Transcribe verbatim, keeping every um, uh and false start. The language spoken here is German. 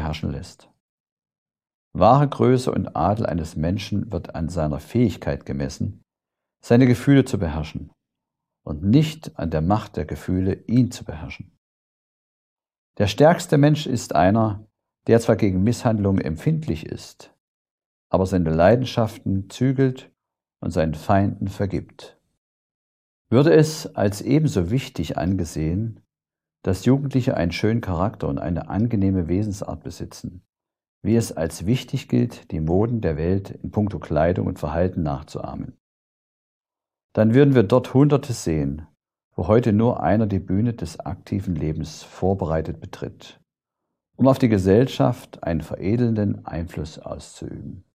beherrschen lässt. Wahre Größe und Adel eines Menschen wird an seiner Fähigkeit gemessen, seine Gefühle zu beherrschen und nicht an der Macht der Gefühle, ihn zu beherrschen. Der stärkste Mensch ist einer, der zwar gegen Misshandlungen empfindlich ist, aber seine Leidenschaften zügelt und seinen Feinden vergibt. Würde es als ebenso wichtig angesehen, dass Jugendliche einen schönen Charakter und eine angenehme Wesensart besitzen, wie es als wichtig gilt, die Moden der Welt in puncto Kleidung und Verhalten nachzuahmen. Dann würden wir dort Hunderte sehen, wo heute nur einer die Bühne des aktiven Lebens vorbereitet betritt, um auf die Gesellschaft einen veredelnden Einfluss auszuüben.